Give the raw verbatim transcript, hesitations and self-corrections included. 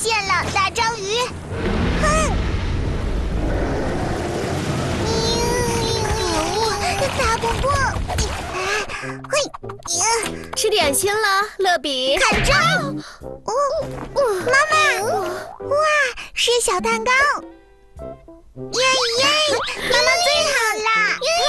现了，大章鱼！哼！大蹦蹦！嘿！ 吃点心了，乐比。 看招！哦，妈妈！哇，是小蛋糕！耶！